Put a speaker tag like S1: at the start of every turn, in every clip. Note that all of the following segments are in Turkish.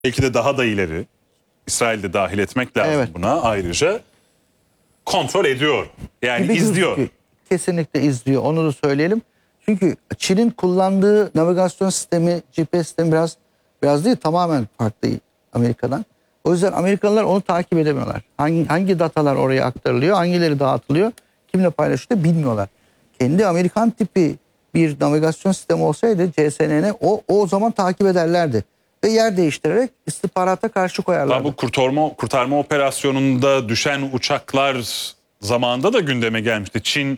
S1: belki de daha da ileri, İsrail'de dahil etmek lazım
S2: Evet.
S1: buna ayrıca, kontrol ediyor. Yani
S2: gibi
S1: izliyor.
S2: gözüküyor. Kesinlikle izliyor. Onu da söyleyelim. Çünkü Çin'in kullandığı navigasyon sistemi, GPS sistemi biraz değil, tamamen farklı Amerika'dan. O yüzden Amerikalılar onu takip edemiyorlar. Hangi datalar oraya aktarılıyor, hangileri dağıtılıyor, kimle paylaşılıyor bilmiyorlar. Kendi Amerikan tipi bir navigasyon sistemi olsaydı CSNN o zaman takip ederlerdi. Ve yer değiştirerek istihbarata karşı koyarlardı.
S1: Bu kurtarma operasyonunda düşen uçaklar zamanında da gündeme gelmişti. Çin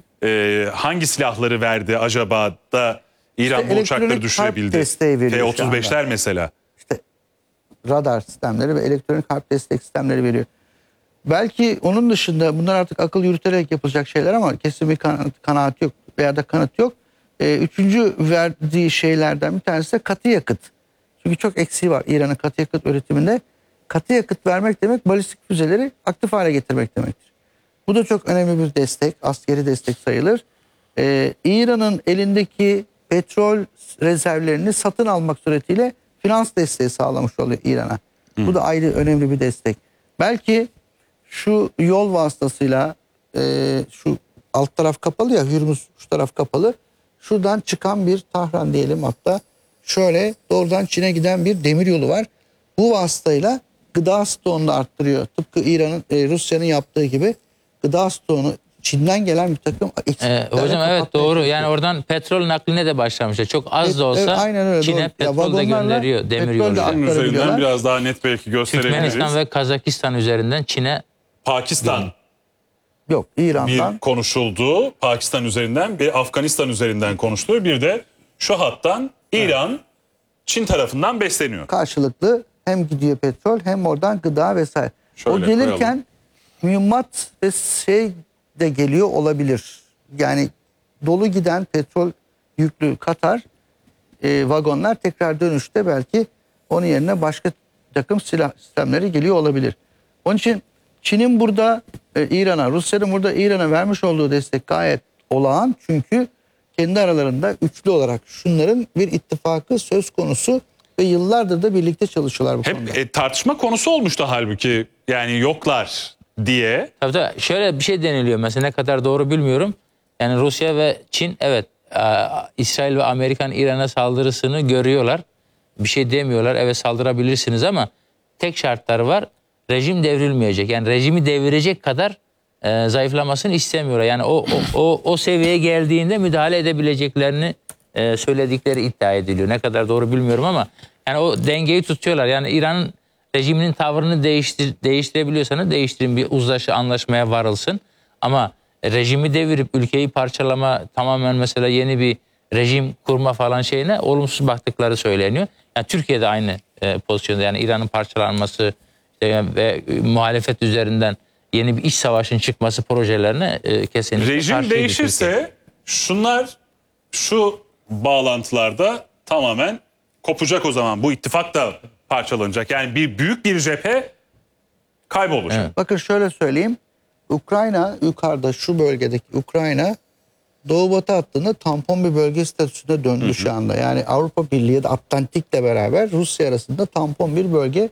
S1: hangi silahları verdi acaba da İran bu uçakları düşürebildi? T-35'ler mesela.
S2: İşte radar sistemleri ve elektronik harp destek sistemleri veriyor. Belki onun dışında bunlar artık akıl yürüterek yapılacak şeyler ama kesin bir kanaat yok veya da kanıt yok. Üçüncü verdiği şeylerden bir tanesi de katı yakıt. Çünkü çok eksiği var İran'ın katı yakıt üretiminde. Katı yakıt vermek demek balistik füzeleri aktif hale getirmek demektir. Bu da çok önemli bir destek, askeri destek sayılır. İran'ın elindeki petrol rezervlerini satın almak suretiyle finans desteği sağlamış oluyor İran'a. Bu da ayrı önemli bir destek. Belki şu yol vasıtasıyla şu alt taraf kapalı ya, Hürmüz şu taraf kapalı. Şuradan çıkan bir Tahran diyelim, hatta şöyle doğrudan Çin'e giden bir demir yolu var. Bu vasıtayla gıda stoğunu da arttırıyor. Tıpkı Rusya'nın yaptığı gibi gıda stoğunu, Çin'den gelen bir takım
S3: hocam evet doğru. Yani oradan petrol nakline de başlamışlar. Çok az da olsa
S2: aynen öyle,
S3: Çin'e petrol de gönderiyor demir yoluyla.
S1: Bunun üzerinden biraz daha net belki gösterebiliriz.
S3: Türkmenistan ve Kazakistan üzerinden Çin'e.
S1: Pakistan
S2: yok, İran'dan
S1: bir konuşuldu. Pakistan üzerinden, bir Afganistan üzerinden konuşuluyor. Bir de şu hattan İran, Çin tarafından besleniyor.
S2: karşılıklı hem gidiyor petrol hem oradan gıda vesaire.
S1: Şöyle
S2: o gelirken
S1: koyalım.
S2: mühimmat ve şey de geliyor olabilir. Yani dolu giden petrol yüklü Katar vagonlar tekrar dönüşte belki onun yerine başka takım silah sistemleri geliyor olabilir. Onun için Çin'in burada İran'a, Rusya'nın burada İran'a vermiş olduğu destek gayet olağan. Çünkü kendi aralarında üçlü olarak şunların bir ittifakı söz konusu ve yıllardır da birlikte çalışıyorlar bu konuda.
S1: Hep tartışma konusu olmuştu halbuki, yani yoklar diye.
S3: Tabii şöyle bir şey deniliyor mesela, ne kadar doğru bilmiyorum. Yani Rusya ve Çin evet İsrail ve Amerikan İran'a saldırısını görüyorlar. Bir şey demiyorlar, evet saldırabilirsiniz ama tek şartları var. Rejim devrilmeyecek. Yani rejimi devirecek kadar zayıflamasını istemiyorlar. Yani o seviyeye geldiğinde müdahale edebileceklerini söyledikleri iddia ediliyor. Ne kadar doğru bilmiyorum ama yani o dengeyi tutuyorlar. Yani İran'ın rejiminin tavrını değiştirebiliyorsanız değiştirin, bir uzlaşı, anlaşmaya varılsın. Ama rejimi devirip ülkeyi parçalama, tamamen mesela yeni bir rejim kurma falan şeyine olumsuz baktıkları söyleniyor. Yani Türkiye'de aynı pozisyonda, yani İran'ın parçalanması ve muhalefet üzerinden yeni bir iç savaşın çıkması projelerine kesinlikle
S1: Rejim
S3: karşıydı
S1: değişirse
S3: Türkiye.
S1: şunlar, şu bağlantılarda tamamen kopacak o zaman. Bu ittifak da parçalanacak. Yani büyük bir cephe kaybolacak.
S3: Evet.
S2: Bakın şöyle söyleyeyim. Ukrayna, yukarıda şu bölgedeki Ukrayna Doğu Batı hattında tampon bir bölge statüsüne döndü şu anda. Yani Avrupa Birliği ya da Atlantik'le beraber Rusya arasında tampon bir bölge.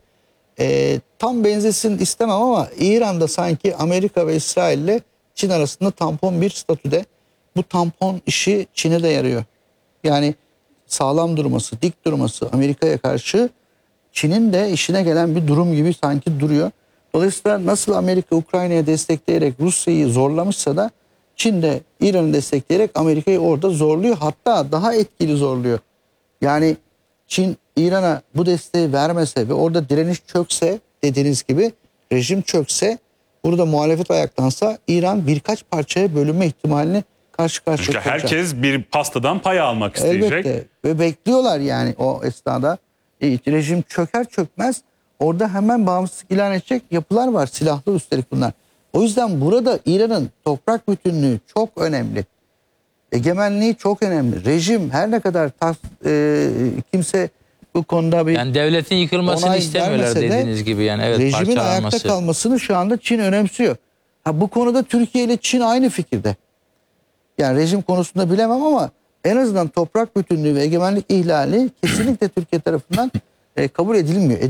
S2: Tam benzesin istemem ama İran'da sanki Amerika ve İsrail ile Çin arasında tampon bir statüde. Bu tampon işi Çin'e de yarıyor. Yani sağlam durması, dik durması Amerika'ya karşı Çin'in de işine gelen bir durum gibi sanki duruyor. Dolayısıyla nasıl Amerika Ukrayna'ya destekleyerek Rusya'yı zorlamışsa da Çin de İran'ı destekleyerek Amerika'yı orada zorluyor. Hatta daha etkili zorluyor. Yani Çin İran'a bu desteği vermese ve orada direniş çökse, dediğiniz gibi rejim çökse, burada muhalefet ayaklansa İran birkaç parçaya bölünme ihtimalini karşı karşıya
S1: Çünkü
S2: kalacak.
S1: herkes bir pastadan pay almak isteyecek.
S2: Elbette ve bekliyorlar yani o esnada. Rejim çöker çökmez orada hemen bağımsızlık ilan edecek yapılar var, silahlı üstelik bunlar. O yüzden burada İran'ın toprak bütünlüğü çok önemli. Egemenliği çok önemli. Rejim her ne kadar kimse bu konuda bir
S3: Yani devletin yıkılmasını
S2: onay
S3: istemiyorlar
S2: vermese de
S3: dediğiniz gibi, yani evet,
S2: rejimin ayakta
S3: parçalanması.
S2: kalmasını şu anda Çin önemsiyor. Bu konuda Türkiye ile Çin aynı fikirde. Yani rejim konusunda bilemem ama en azından toprak bütünlüğü ve egemenlik ihlali kesinlikle Türkiye tarafından kabul edilmiyor.